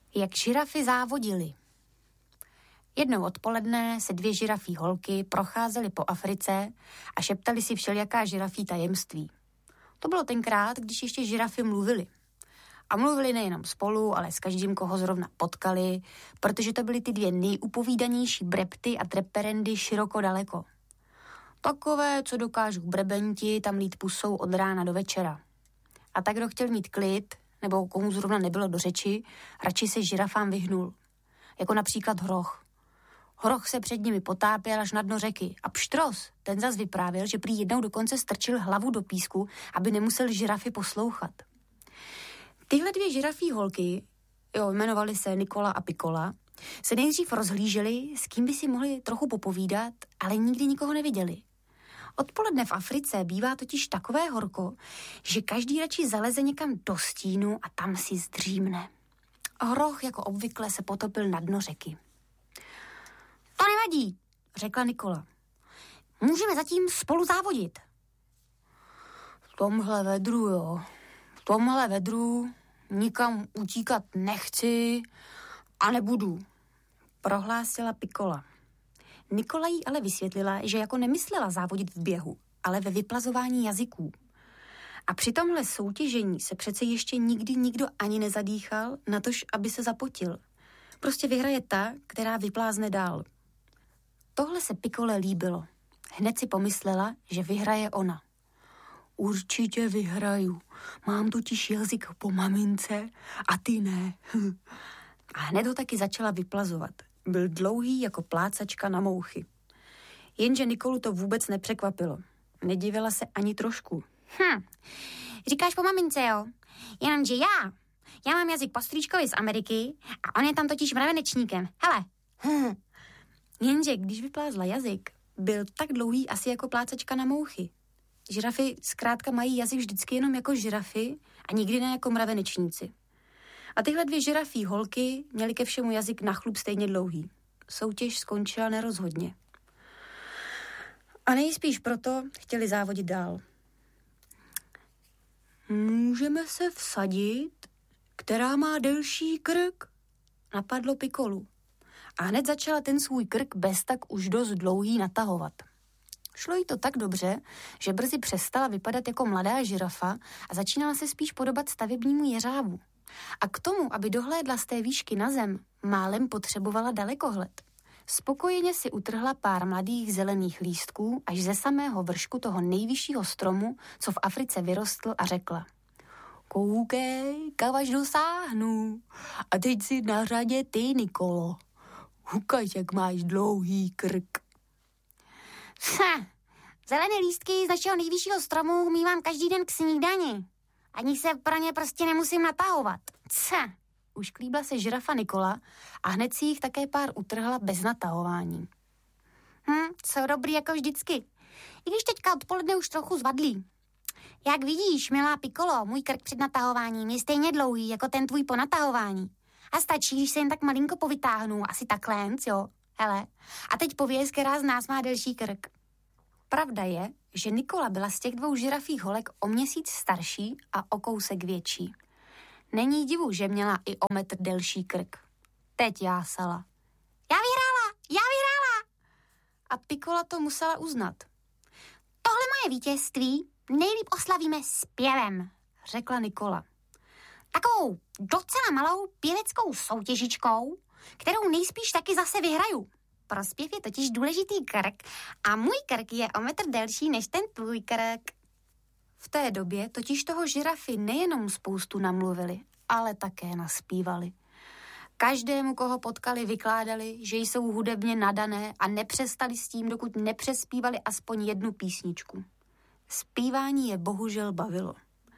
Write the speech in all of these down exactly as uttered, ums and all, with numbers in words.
Jak žirafy závodily. Jednou odpoledne se dvě žirafí holky procházely po Africe a šeptali si všelijaká žirafí tajemství. To bylo tenkrát, když ještě žirafy mluvily. A mluvili nejenom spolu, ale s každým, koho zrovna potkali, protože to byly ty dvě nejupovídanější brepty a treperendy široko daleko. Takové, co dokážou brebenti tam lít pusou od rána do večera. A tak, kdo chtěl mít klid, nebo komu zrovna nebylo do řeči, radši se žirafám vyhnul. Jako například Hroch. Hroch se před nimi potápěl až na dno řeky a Pštros, ten zas vyprávěl, že prý jednou dokonce strčil hlavu do písku, aby nemusel žirafy poslouchat. Tyhle dvě žirafí holky, jo, jmenovaly se Nikola a Pikola, se nejdřív rozhlíželi, s kým by si mohli trochu popovídat, ale nikdy nikoho neviděli. Odpoledne v Africe bývá totiž takové horko, že každý radši zaleze někam do stínu a tam si zdřímne. Hroch jako obvykle se potopil na dno řeky. To nevadí, řekla Nikola. Můžeme zatím spolu závodit. V tomhle vedru, jo. V tomhle vedru nikam utíkat nechci a nebudu, prohlásila Pikola. Nikola jí ale vysvětlila, že jako nemyslela závodit v běhu, ale ve vyplazování jazyků. A při tomhle soutěžení se přece ještě nikdy nikdo ani nezadýchal, natož aby se zapotil. Prostě vyhraje ta, která vyplázne dál. Tohle se Pikole líbilo. Hned si pomyslela, že vyhraje ona. Určitě vyhraju. Mám totiž jazyk po mamince a ty ne. A hned ho taky začala vyplazovat. Byl dlouhý jako plácačka na mouchy. Jenže Nikolu to vůbec nepřekvapilo. Nedivila se ani trošku. Hm, říkáš po mamince, jo? Jenomže já, já mám jazyk po strýčkovi z Ameriky a on je tam totiž mravenečníkem. Hele. Hm. Jenže když vyplázla jazyk, byl tak dlouhý asi jako plácačka na mouchy. Žirafy zkrátka mají jazyk vždycky jenom jako žirafy a nikdy ne jako mravenečníci. A tyhle dvě žirafí holky měly ke všemu jazyk na chlup stejně dlouhý. Soutěž skončila nerozhodně. A nejspíš proto chtěli závodit dál. Můžeme se vsadit, která má delší krk? Napadlo Pikolu. A hned začala ten svůj krk bez tak už dost dlouhý natahovat. Šlo jí to tak dobře, že brzy přestala vypadat jako mladá žirafa a začínala se spíš podobat stavebnímu jeřábu. A k tomu, aby dohlédla z té výšky na zem, málem potřebovala dalekohled. Spokojeně si utrhla pár mladých zelených lístků až ze samého vršku toho nejvyššího stromu, co v Africe vyrostl, a řekla: Koukej, kam až dosáhnu. A teď si na řadě ty, Nikolo. Ukaž, jak máš dlouhý krk. Ha, zelené lístky z našeho nejvyššího stromu mívám každý den k snídani. Ani se pro ně prostě nemusím natahovat. Ca. Ušklíbla se žirafa Nikola a hned si jich také pár utrhla bez natahování. Hm, jsou dobrý jako vždycky. I když teďka odpoledne už trochu zvadlí. Jak vidíš, milá Pikolo, můj krk před natahováním je stejně dlouhý jako ten tvůj po natahování. A stačí, když se jen tak malinko povytáhnu, asi takhle, jo? Hele, a teď pověz, která z nás má delší krk. Pravda je, že Nikola byla z těch dvou žirafích holek o měsíc starší a o kousek větší. Není divu, že měla i o metr delší krk. Teď jásala. Já vyhrála, já vyhrála! A Pikola to musela uznat. Tohle moje vítězství nejlíp oslavíme zpěvem, řekla Nikola. Takovou docela malou pěveckou soutěžičkou, kterou nejspíš taky zase vyhraju. Pro zpěv je totiž důležitý krk a můj krk je o metr delší než ten tvůj krk. V té době totiž toho žirafy nejenom spoustu namluvili, ale také naspívali. Každému, koho potkali, vykládali, že jsou hudebně nadané a nepřestali s tím, dokud nepřespívali aspoň jednu písničku. Zpívání je bohužel bavilo.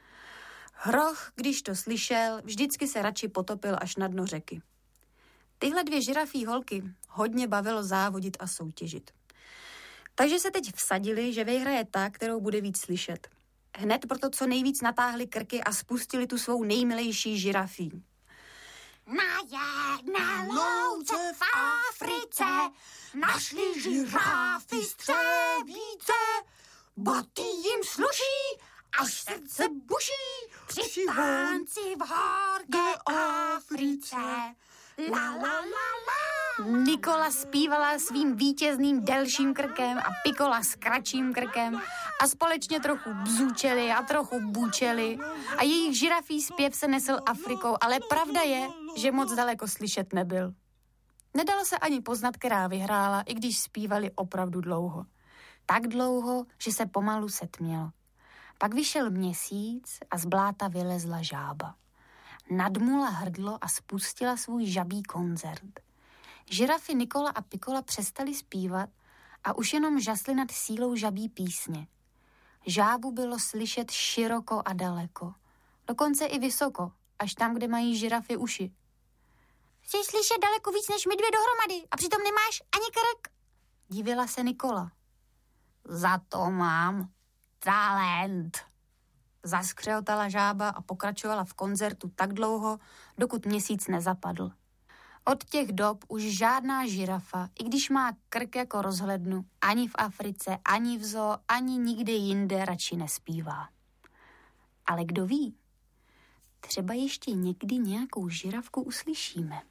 Hroch, když to slyšel, vždycky se radši potopil až na dno řeky. Tyhle dvě žirafí holky hodně bavilo závodit a soutěžit. Takže se teď vsadili, že vyhraje ta, kterou bude víc slyšet. Hned proto co nejvíc natáhli krky a spustili tu svou nejmilejší žirafí. Na jedné louce v Africe našli žirafy střevíce. Boty jim sluší, až srdce buší, při tánci v horké Africe. La, la, la, la. Nikola zpívala svým vítězným delším krkem a Pikola s kratším krkem a společně trochu bzučeli a trochu bučeli a jejich žirafí zpěv se nesl Afrikou, ale pravda je, že moc daleko slyšet nebyl. Nedalo se ani poznat, která vyhrála, i když zpívali opravdu dlouho. Tak dlouho, že se pomalu setmělo. Pak vyšel měsíc a z bláta vylezla žába. Nadmula hrdlo a spustila svůj žabí koncert. Žirafy Nikola a Pikola přestali zpívat a už jenom žasly nad sílou žabí písně. Žábu bylo slyšet široko a daleko. Dokonce i vysoko, až tam, kde mají žirafy uši. Jsi slyšet daleko víc než my dvě dohromady a přitom nemáš ani krk. Divila se Nikola. Za to mám talent. Zaskřeltala žába a pokračovala v koncertu tak dlouho, dokud měsíc nezapadl. Od těch dob už žádná žirafa, i když má krk jako rozhlednu, ani v Africe, ani v zoo, ani nikde jinde radši nespívá. Ale kdo ví, třeba ještě někdy nějakou žirafku uslyšíme.